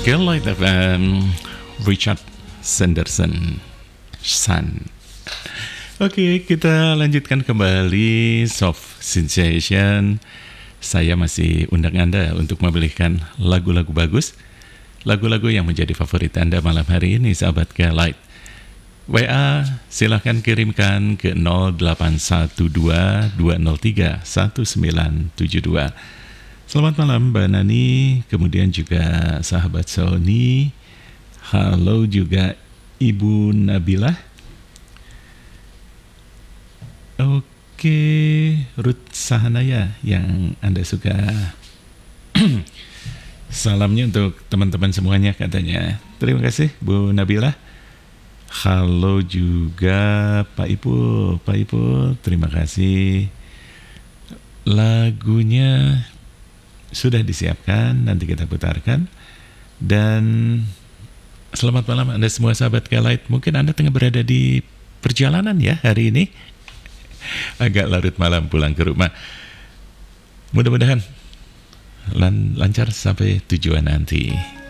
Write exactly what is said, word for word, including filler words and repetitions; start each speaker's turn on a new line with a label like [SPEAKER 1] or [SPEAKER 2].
[SPEAKER 1] Kelight F M, Richard Sanderson, Sun. Oke, kita lanjutkan kembali Soft Sensation. Saya masih undang Anda untuk memilihkan lagu-lagu bagus, lagu-lagu yang menjadi favorit Anda malam hari ini, sahabat Kelight. W A silahkan kirimkan ke nol delapan satu dua dua nol tiga satu sembilan tujuh dua. Selamat malam Mbak Nani, kemudian juga sahabat Sony. Halo juga Ibu Nabila. Oke, Ruth Sahanaya yang Anda suka. Salamnya untuk teman-teman semuanya katanya. Terima kasih Bu Nabila. Halo juga Pak Ipul. Pak Ipul, terima kasih. Lagunya sudah disiapkan, nanti kita putarkan. Dan selamat malam Anda semua sahabat Kelight. Mungkin Anda tengah berada di perjalanan ya hari ini. Agak larut malam pulang ke rumah. Mudah-mudahan lan- lancar sampai tujuan nanti.